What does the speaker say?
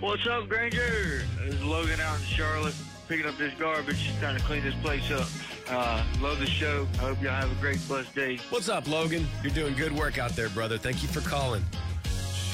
What's up, Granger? It's Logan out in Charlotte, picking up this garbage, trying to clean this place up. Love the show. I hope y'all have a great, blessed day. What's up, Logan? You're doing good work out there, brother. Thank you for calling.